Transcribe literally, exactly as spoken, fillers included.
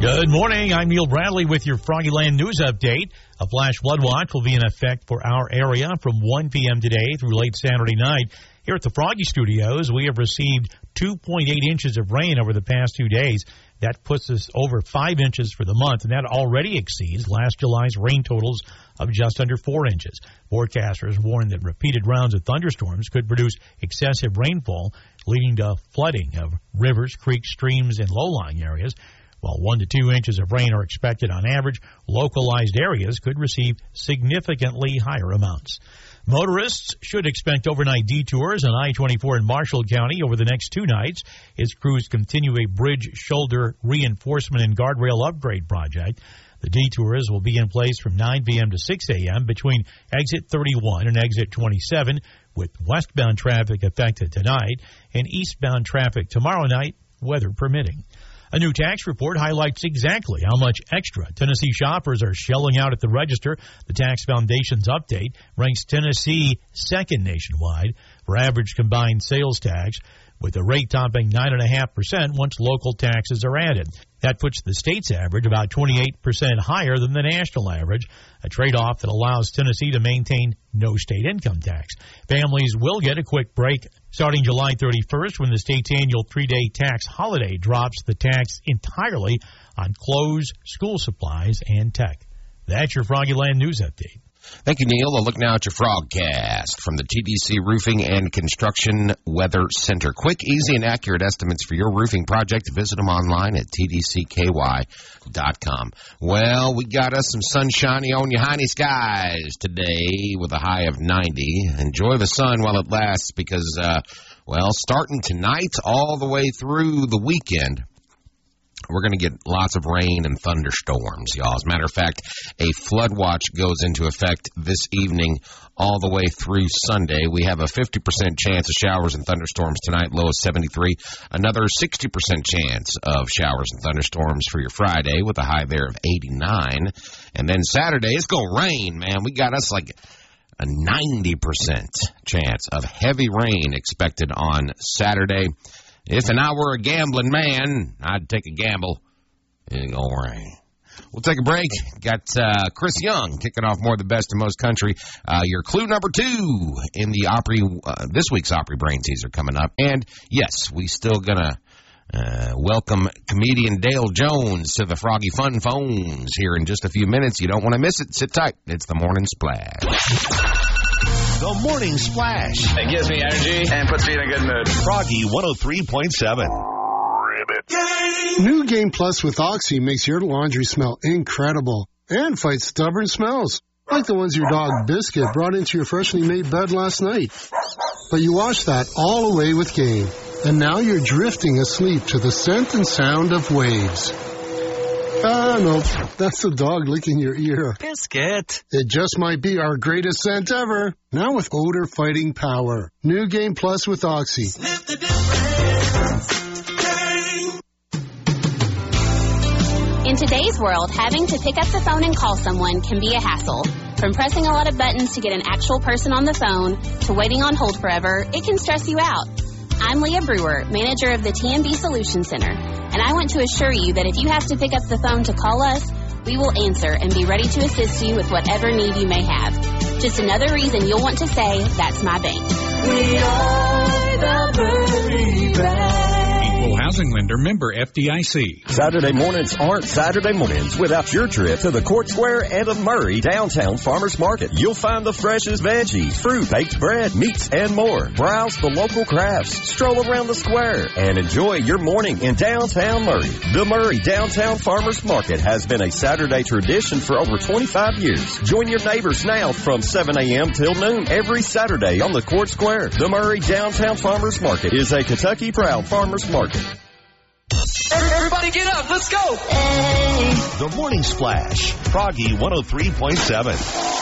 Good morning. I'm Neil Bradley with your Froggy Land News Update. A flash flood watch will be in effect for our area from one p.m. today through late Saturday night. Here at the Froggy Studios, we have received two point eight inches of rain over the past two days. That puts us over five inches for the month, and that already exceeds last July's rain totals of just under four inches. Forecasters warn that repeated rounds of thunderstorms could produce excessive rainfall, leading to flooding of rivers, creeks, streams, and low-lying areas. While one to two inches of rain are expected on average, localized areas could receive significantly higher amounts. Motorists should expect overnight detours on I twenty-four in Marshall County over the next two nights as crews continue a bridge shoulder reinforcement and guardrail upgrade project. The detours will be in place from nine p.m. to six a.m. between exit thirty-one and exit twenty-seven, with westbound traffic affected tonight and eastbound traffic tomorrow night, weather permitting. A new tax report highlights exactly how much extra Tennessee shoppers are shelling out at the register. The Tax Foundation's update ranks Tennessee second nationwide for average combined sales tax, with the rate topping nine point five percent once local taxes are added. That puts the state's average about twenty-eight percent higher than the national average, a trade-off that allows Tennessee to maintain no state income tax. Families will get a quick break starting July thirty-first when the state's annual three-day tax holiday drops the tax entirely on clothes, school supplies, and tech. That's your Froggy Land News Update. Thank you, Neil. A look now at your Frogcast from the T D C Roofing and Construction Weather Center. Quick, easy, and accurate estimates for your roofing project. Visit them online at T D C K Y dot com. Well, we got us some sunshiny on your hiney skies today with a high of ninety. Enjoy the sun while it lasts because, uh, well, starting tonight all the way through the weekend, we're going to get lots of rain and thunderstorms, y'all. As a matter of fact, a flood watch goes into effect this evening all the way through Sunday. We have a fifty percent chance of showers and thunderstorms tonight, low of seventy-three. Another sixty percent chance of showers and thunderstorms for your Friday with a high there of eighty-nine. And then Saturday, it's going to rain, man. We got us like a ninety percent chance of heavy rain expected on Saturday. If and I were a gambling man, I'd take a gamble. It's going to rain. We'll take a break. Got uh, Chris Young kicking off more of the best in most country. Uh, your clue number two in the Opry, uh, this week's Opry Brain Teaser coming up. And, yes, we still going to uh, welcome comedian Dale Jones to the Froggy Fun Phones here in just a few minutes. You don't want to miss it. Sit tight. It's the Morning Splash. The Morning Splash. It gives me energy and puts me in a good mood. Froggy one oh three point seven. New Game Plus with Oxy makes your laundry smell incredible and fights stubborn smells, like the ones your dog Biscuit brought into your freshly made bed last night. But you wash that all away with Game, and now you're drifting asleep to the scent and sound of waves. Ah, no, that's the dog licking your ear. Biscuit. It just might be our greatest scent ever. Now with odor-fighting power. New Game Plus with Oxy. Sniff the difference. In today's world, having to pick up the phone and call someone can be a hassle. From pressing a lot of buttons to get an actual person on the phone to waiting on hold forever, it can stress you out. I'm Leah Brewer, manager of the T M B Solution Center, and I want to assure you that if you have to pick up the phone to call us, we will answer and be ready to assist you with whatever need you may have. Just another reason you'll want to say, that's my bank. We are the Murray Bank. Equal housing lender, member F D I C. Saturday mornings aren't Saturday mornings without your trip to the Court Square and of Murray Downtown Farmers Market. You'll find the freshest veggies, fruit, baked bread, meats, and more. Browse the local crafts, stroll around the square, and enjoy your morning in downtown Murray. The Murray Downtown Farmers Market has been a Saturday tradition for over twenty-five years. Join your neighbors now from seven a.m. till noon every Saturday on the Court Square. The Murray Downtown Farmers Market is a Kentucky proud farmers market. Everybody get up, let's go! Hey. The Morning Splash, Froggy one oh three point seven.